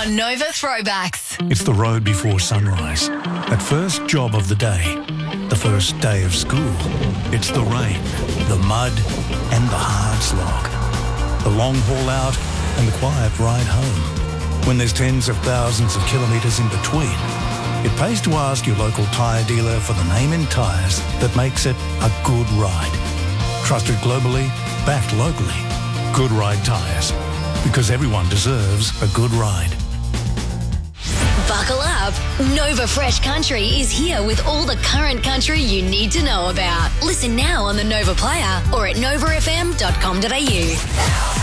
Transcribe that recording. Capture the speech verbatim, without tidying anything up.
on Nova Throwbacks. It's the road before sunrise. That first job of the day. The first day of school. It's the rain, the mud, and the hard slog. The long haul out and the quiet ride home. When there's tens of thousands of kilometres in between, it pays to ask your local tyre dealer for the name in tyres that makes it a good ride. Trusted globally, backed locally. Good Ride Tyres. Because everyone deserves a good ride. Buckle up. Nova Fresh Country is here with all the current country you need to know about. Listen now on the Nova Player or at nova f m dot com dot a u.